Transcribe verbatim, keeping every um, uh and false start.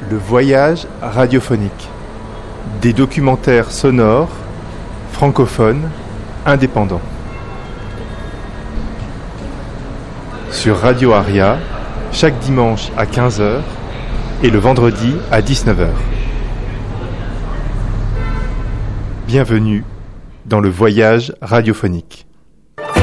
Le voyage radiophonique. Des documentaires sonores, francophones, indépendants. Sur Radio Aria, chaque dimanche à quinze heures et le vendredi à dix-neuf heures. Bienvenue dans le voyage radiophonique.